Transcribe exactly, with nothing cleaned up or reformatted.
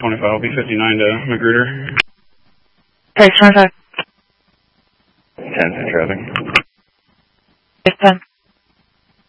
twenty-five will be fifty-nine to Magruder. Text twenty-five. ten for traffic. It's ten.